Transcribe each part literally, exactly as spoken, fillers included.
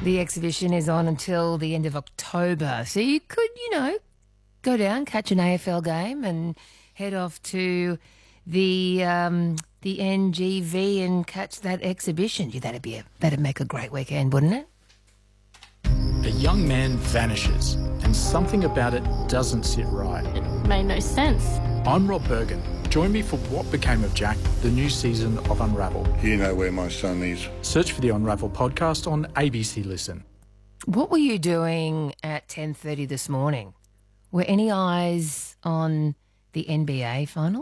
The exhibition is on until the end of October. So you could, you know, go down, catch an A F L game and head off to the um, the N G V and catch that exhibition. Yeah, that'd be a, that'd make a great weekend, wouldn't it? A young man vanishes and something about it doesn't sit right. It made no sense. I'm Rob Bergen. Join me for What Became of Jack, the new season of Unravel. You know where my son is. Search for the Unravel podcast on A B C Listen. What were you doing at ten thirty this morning? Were any eyes on the N B A final?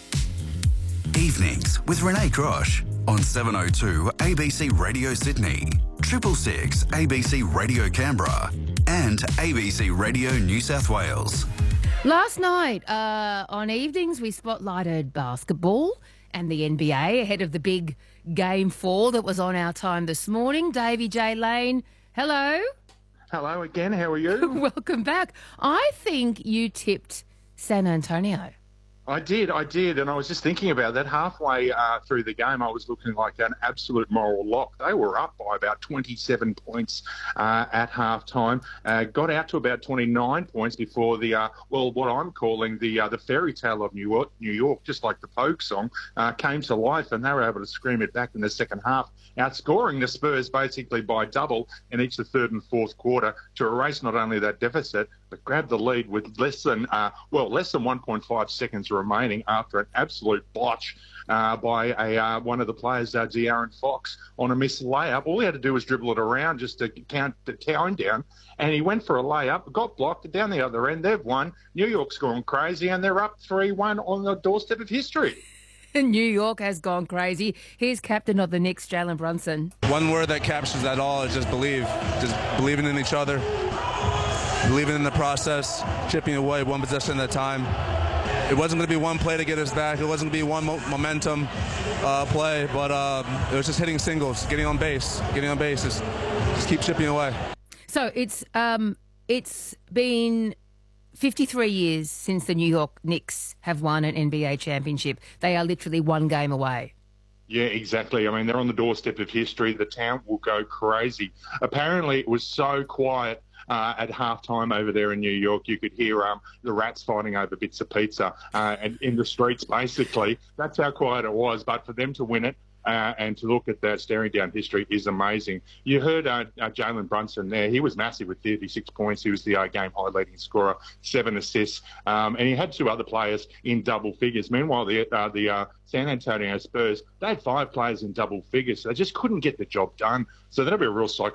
Evenings with Renee Grosh on seven oh two A B C Radio Sydney, triple six A B C Radio Canberra and A B C Radio New South Wales. Last night uh, on Evenings, we spotlighted basketball and the N B A ahead of the big game four that was on our time this morning. Davey J. Lane, hello. Hello again, how are you? Welcome back. I think you tipped San Antonio. I did, I did, and I was just thinking about that. Halfway uh, through the game, I was looking like an absolute moral lock. They were up by about twenty-seven points uh, at halftime. Uh, got out to about twenty-nine points before the, uh, well, what I'm calling the uh, the fairy tale of New York, New York, just like the Pogue song, uh, came to life, and they were able to scream it back in the second half, outscoring the Spurs basically by double in each the third and fourth quarter to erase not only that deficit, but grab the lead with less than, uh, well, less than one point five seconds remaining after an absolute botch uh, by a uh, one of the players, uh, De'Aaron Fox, on a missed layup. All he had to do was dribble it around just to count the time down, and he went for a layup, got blocked down the other end. They've won. New York's gone crazy, and they're up three one on the doorstep of history. New York has gone crazy. Here's captain of the Knicks, Jalen Brunson. One word that captures that all is just believe. Just believing in each other, believing in the process, chipping away one possession at a time. It wasn't going to be one play to get us back. It wasn't going to be one mo- momentum uh, play, but uh, it was just hitting singles, getting on base, getting on base, just, just keep chipping away. So it's um, it's been fifty-three years since the New York Knicks have won an N B A championship. They are literally one game away. Yeah, exactly. I mean, they're on the doorstep of history. The town will go crazy. Apparently, it was so quiet uh, at halftime over there in New York. You could hear um, the rats fighting over bits of pizza uh, and in the streets, basically. That's how quiet it was. But for them to win it, Uh, and to look at that, staring down history, is amazing. You heard uh, uh, Jalen Brunson there. He was massive with thirty-six points. He was the uh, game high leading scorer, seven assists. Um, and he had two other players in double figures. Meanwhile, the uh, the uh, San Antonio Spurs, they had five players in double figures. So they just couldn't get the job done. So that'll be a real psychological